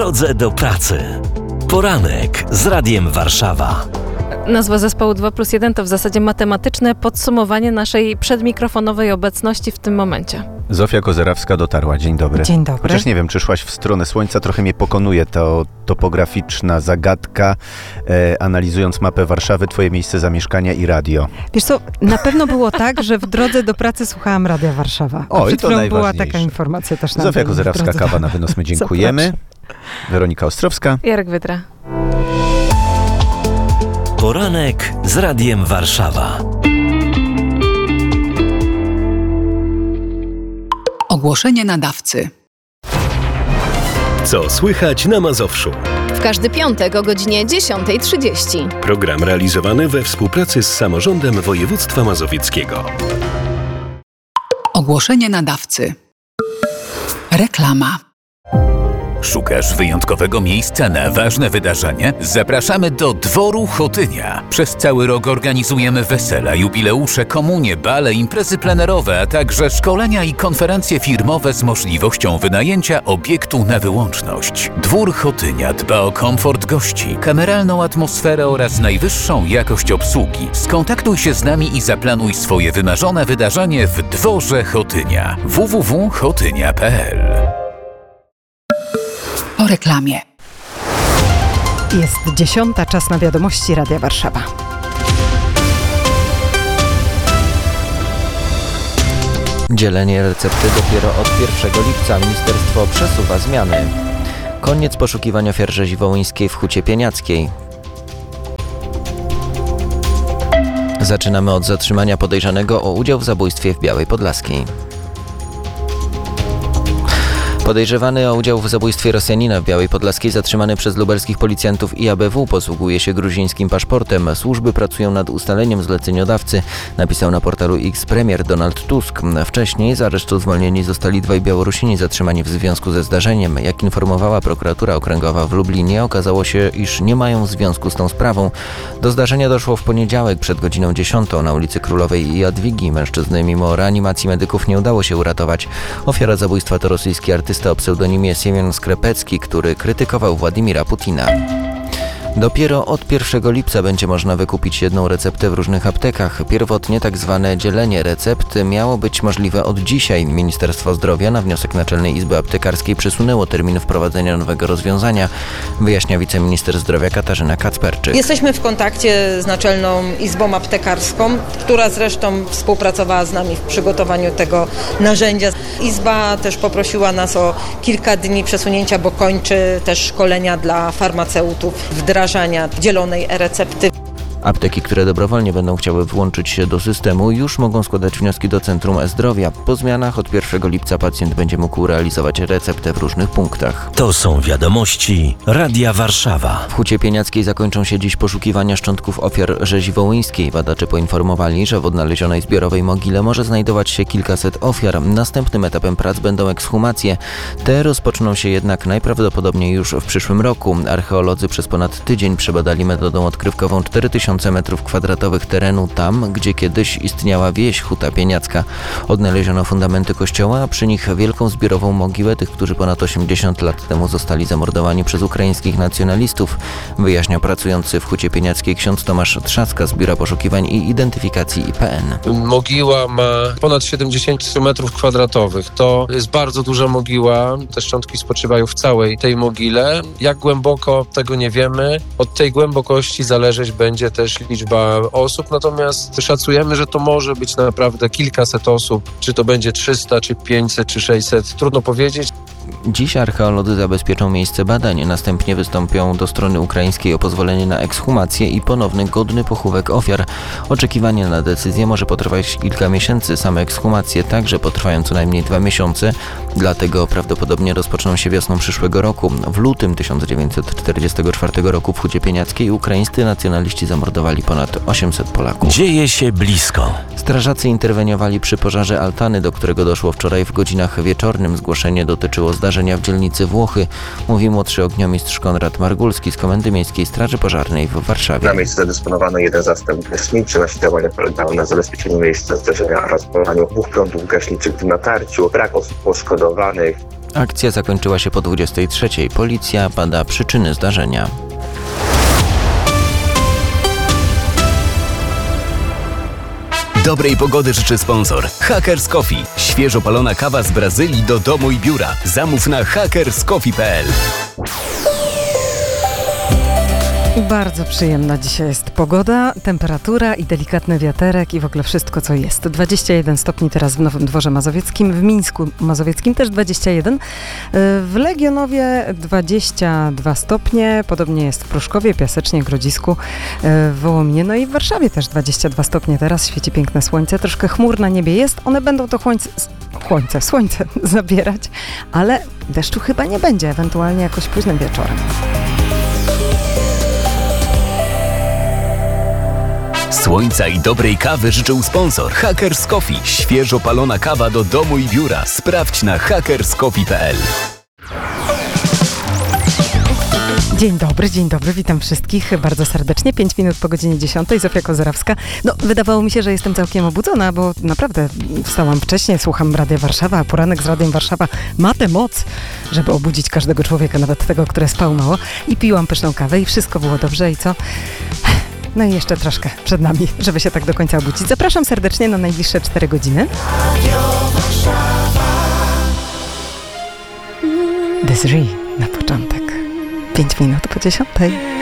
drodze do pracy. Poranek z Radiem Warszawa. Nazwa zespołu 2+1 to w zasadzie matematyczne podsumowanie naszej przedmikrofonowej obecności w tym momencie. Zofia Kozerawska dotarła. Dzień dobry. Dzień dobry. Chociaż nie wiem, czy szłaś w stronę słońca, trochę mnie pokonuje to topograficzna zagadka. Analizując mapę Warszawy, twoje miejsce zamieszkania i radio. Wiesz co, na pewno było tak, że w drodze do pracy słuchałam Radia Warszawa. O, przed i to chwilą była najważniejsze. taka informacja też na Zofia Kozerawska, kawa na wynos. My dziękujemy. Weronika Ostrowska. Jarek Wydra. Poranek z Radiem Warszawa. Ogłoszenie nadawcy. Co słychać na Mazowszu? W każdy piątek o godzinie 10:30. Program realizowany we współpracy z Samorządem Województwa Mazowieckiego. Ogłoszenie nadawcy. Reklama. Szukasz wyjątkowego miejsca na ważne wydarzenie? Zapraszamy do Dworu Chotynia. Przez cały rok organizujemy wesela, jubileusze, komunie, bale, imprezy plenerowe, a także szkolenia i konferencje firmowe z możliwością wynajęcia obiektu na wyłączność. Dwór Chotynia dba o komfort gości, kameralną atmosferę oraz najwyższą jakość obsługi. Skontaktuj się z nami i zaplanuj swoje wymarzone wydarzenie w Dworze Chotynia. www.chotynia.pl. Po reklamie. Jest 10, czas na wiadomości Radia Warszawa. Dzielenie recepty dopiero od 1 lipca. Ministerstwo przesuwa zmiany. Koniec poszukiwań ofiar rzezi wołyńskiej w Hucie Pieniackiej. Zaczynamy od zatrzymania podejrzanego o udział w zabójstwie w Białej Podlaskiej. Podejrzewany o udział w zabójstwie Rosjanina w Białej Podlaskiej, zatrzymany przez lubelskich policjantów i ABW, posługuje się gruzińskim paszportem. Służby pracują nad ustaleniem zleceniodawcy, napisał na portalu X premier Donald Tusk. Wcześniej z aresztu zwolnieni zostali 2 Białorusini zatrzymani w związku ze zdarzeniem. Jak informowała prokuratura okręgowa w Lublinie, okazało się, iż nie mają związku z tą sprawą. Do zdarzenia doszło w poniedziałek przed godziną 10 na ulicy Królowej i Jadwigi. Mężczyzny mimo reanimacji medyków nie udało się uratować. Ofiara zabójstwa to rosyjski artysta o pseudonimie Siemion Skrepecki, który krytykował Władimira Putina. Dopiero od 1 lipca będzie można wykupić jedną receptę w różnych aptekach. Pierwotnie tak zwane dzielenie recept miało być możliwe od dzisiaj. Ministerstwo Zdrowia na wniosek Naczelnej Izby Aptekarskiej przesunęło termin wprowadzenia nowego rozwiązania, wyjaśnia wiceminister zdrowia Katarzyna Kacperczyk. Jesteśmy w kontakcie z Naczelną Izbą Aptekarską, która zresztą współpracowała z nami w przygotowaniu tego narzędzia. Izba też poprosiła nas o kilka dni przesunięcia, bo kończy też szkolenia dla farmaceutów wdrażania dzielonej e-recepty. Apteki, które dobrowolnie będą chciały włączyć się do systemu, już mogą składać wnioski do Centrum E-Zdrowia. Po zmianach od 1 lipca pacjent będzie mógł realizować receptę w różnych punktach. To są wiadomości Radia Warszawa. W Hucie Pieniackiej zakończą się dziś poszukiwania szczątków ofiar rzezi wołyńskiej. Badacze poinformowali, że w odnalezionej zbiorowej mogile może znajdować się kilkaset ofiar. Następnym etapem prac będą ekshumacje. Te rozpoczną się jednak najprawdopodobniej już w przyszłym roku. Archeolodzy przez ponad tydzień przebadali metodą odkrywkową 4000 m2 terenu tam, gdzie kiedyś istniała wieś Huta Pieniacka. Odnaleziono fundamenty kościoła, a przy nich wielką zbiorową mogiłę tych, którzy ponad 80 lat temu zostali zamordowani przez ukraińskich nacjonalistów, wyjaśniał pracujący w Hucie Pieniackiej ksiądz Tomasz Trzaska z Biura Poszukiwań i Identyfikacji IPN. Mogiła ma ponad 70 m2. To jest bardzo duża mogiła. Te szczątki spoczywają w całej tej mogile. Jak głęboko, tego nie wiemy. Od tej głębokości zależeć będzie też liczba osób, natomiast szacujemy, że to może być naprawdę kilkaset osób. Czy to będzie 300, czy 500, czy 600, trudno powiedzieć. Dziś archeolodzy zabezpieczą miejsce badań, następnie wystąpią do strony ukraińskiej o pozwolenie na ekshumację i ponowny godny pochówek ofiar. Oczekiwanie na decyzję może potrwać kilka miesięcy, same ekshumacje także potrwają co najmniej 2 miesiące, dlatego prawdopodobnie rozpoczną się wiosną przyszłego roku. W lutym 1944 roku w Hucie Pieniackiej ukraińscy nacjonaliści zamordowali ponad 800 Polaków. Dzieje się blisko. Strażacy interweniowali przy pożarze altany, do którego doszło wczoraj w godzinach wieczornym. Zgłoszenie dotyczyło zdarzenia w dzielnicy Włochy, mówi młodszy ogniomistrz Konrad Margulski z Komendy Miejskiej Straży Pożarnej w Warszawie. Na miejscu zadysponowano jeden zastęp gaśniczy. Nasze działania polegały na zabezpieczeniu miejsca zdarzenia oraz polowaniu 2 prądów gaśniczych w natarciu. Brak osób poszkodowanych. Akcja zakończyła się po 23. Policja bada przyczyny zdarzenia. Dobrej pogody życzy sponsor Hackers Coffee. Świeżo palona kawa z Brazylii do domu i biura. Zamów na hackerscoffee.pl. Bardzo przyjemna dzisiaj jest pogoda, temperatura i delikatny wiaterek i w ogóle wszystko, co jest. 21 stopni teraz w Nowym Dworze Mazowieckim, w Mińsku Mazowieckim też 21, w Legionowie 22 stopnie, podobnie jest w Pruszkowie, Piasecznie, Grodzisku, w Wołominie, no i w Warszawie też 22 stopnie teraz, świeci piękne słońce, troszkę chmur na niebie jest, one będą to słońce zabierać, ale deszczu chyba nie będzie, ewentualnie jakoś późnym wieczorem. Słońca i dobrej kawy życzył sponsor Hackers Coffee. Świeżo palona kawa do domu i biura. Sprawdź na hackerscoffee.pl. Dzień dobry, witam wszystkich bardzo serdecznie. 5 minut po godzinie 10, Zofia Kozerawska. No, wydawało mi się, że jestem całkiem obudzona, bo naprawdę wstałam wcześniej, słucham Radia Warszawa, a poranek z Radiem Warszawa ma tę moc, żeby obudzić każdego człowieka, nawet tego, który spał mało. I piłam pyszną kawę i wszystko było dobrze i co? No i jeszcze troszkę przed nami, żeby się tak do końca obudzić. Zapraszam serdecznie na najbliższe 4 godziny. Desiree na początek. 5 minut po 10.